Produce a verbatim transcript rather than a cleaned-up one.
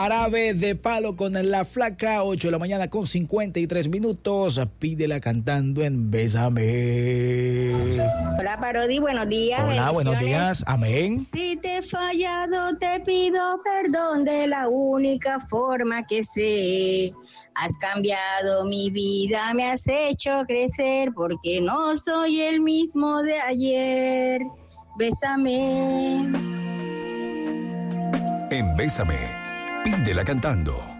Jarabe de Palo con La Flaca, ocho de la mañana con cincuenta y tres minutos. Pídela cantando en Bésame. Hola, Parodi, buenos días. Hola, buenos días. Amén. Si te he fallado, te pido perdón de la única forma que sé. Has cambiado mi vida, me has hecho crecer, porque no soy el mismo de ayer. Bésame. En Bésame, pídela cantando.